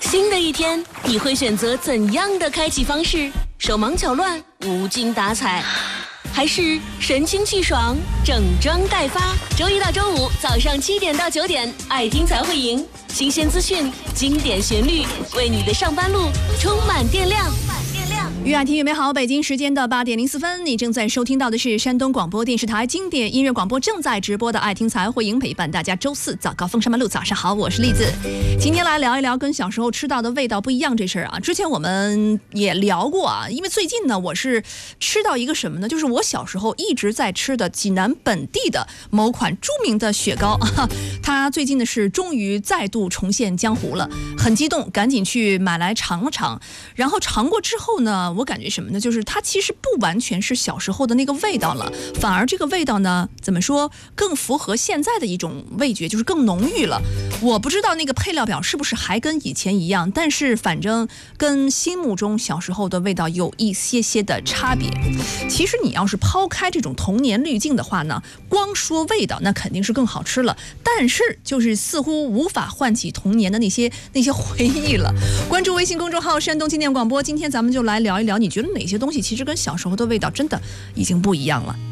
新的一天，你会选择怎样的开启方式？手忙脚乱，无精打采，还是神清气爽，整装待发？周一到周五早上7点到9点，爱听才会赢，新鲜资讯，经典旋律，为你的上班路充满电量。 越爱听越美好，北京时间的8点04分，你正在收听到的是山东广播电视台经典音乐广播正在直播的爱听才会赢，陪伴大家周四早高峰上班路。早上好，我是栗子。今天来聊一聊跟小时候吃到的味道不一样这事儿啊。之前我们也聊过啊，因为最近呢，我是吃到一个什么呢？就是我小时候一直在吃的济南本地的某款著名的雪糕啊，它最近呢是终于再度重现江湖了，很激动，赶紧去买来尝了尝。然后尝过之后呢，我感觉什么呢？就是它其实不完全是小时候的那个味道了，反而这个味道呢，怎么说，更符合现在的一种味觉，就是更浓郁了。我不知道那个配料表是不是还跟以前一样，但是反正跟心目中小时候的味道有一些些的差别。其实你要是抛开这种童年滤镜的话呢，光说味道那肯定是更好吃了，但是就是似乎无法唤起童年的那些回忆了。关注微信公众号山东经典广播，今天咱们就来聊一聊，你觉得哪些东西其实跟小时候的味道真的已经不一样了？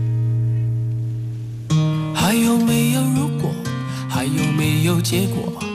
还有没有如果，还有没有结果，